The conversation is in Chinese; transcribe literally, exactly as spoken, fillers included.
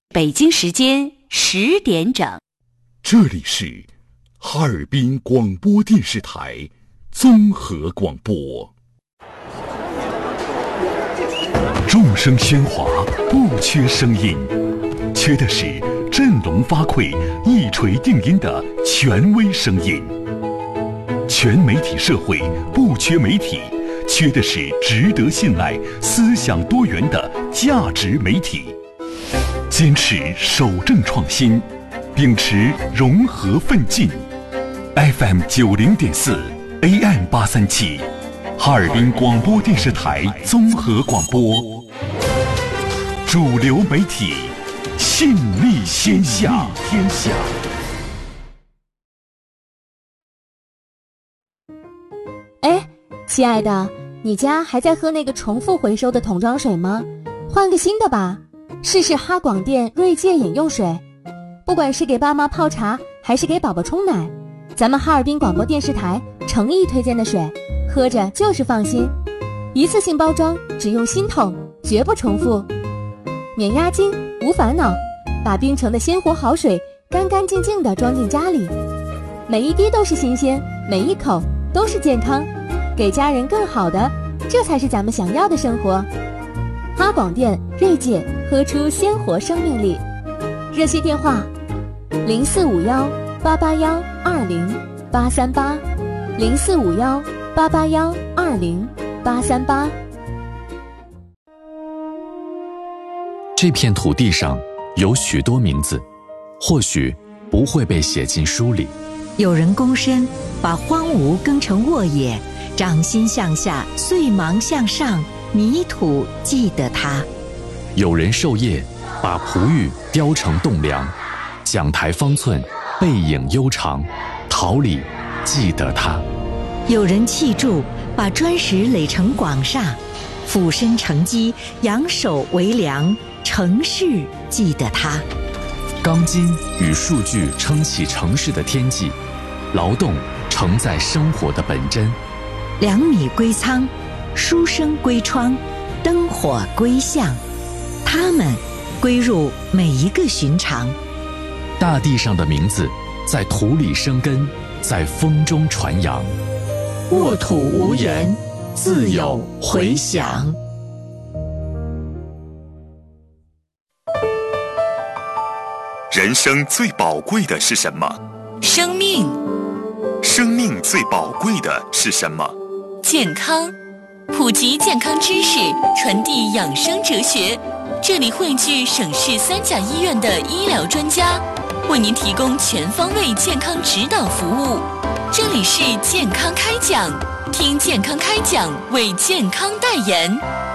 北京时间十点整， 这里是哈尔滨广播电视台综合广播。众声喧哗，不缺声音，缺的是振聋发聩、一锤定音的权威声音。全媒体社会不缺媒体，缺的是值得信赖、思想多元的价值媒体。坚持守正创新，秉持融合奋进。F M 九零点四 A M 八三七，哈尔滨广播电视台综合广播，主流媒体，信力天下。天下。 哎，亲爱的，你家还在喝那个重复回收的桶装水吗？换个新的吧。试试哈广电锐界饮用水，不管是给爸妈泡茶还是给宝宝冲奶，咱们哈尔滨广播电视台诚意推荐的水，喝着就是放心。一次性包装，只用新桶，绝不重复，免押金，无烦恼，把冰城的鲜活好水干干净净地装进家里，每一滴都是新鲜，每一口都是健康，给家人更好的，这才是咱们想要的生活。哈广电锐界，喝出鲜活生命力。热线电话零四五幺八八幺二零八三八，零四五幺八八幺二零八三八。 这片土地上有许多名字，或许不会被写进书里。 有人躬身把荒芜耕成沃野，掌心向下，碎芒向上，泥土记得它。 有人授业把璞玉雕成栋梁，讲台方寸，背影悠长，桃李记得它。 有人砌筑把砖石垒成广厦，俯身承基，仰首为梁，城市记得它。 钢筋与数据撑起城市的天际，劳动承载生活的本真。 粮米归仓，书生归窗，灯火归巷，它们归入每一个寻常。 大地上的名字在土里生根，在风中传扬。 沃土无言，自有回响。 人生最宝贵的是什么？ 生命。 生命最宝贵的是什么？ 健康。普及健康知识，传递养生哲学。这里汇聚省市三甲医院的医疗专家，为您提供全方位健康指导服务。这里是健康开讲，听健康开讲，为健康代言。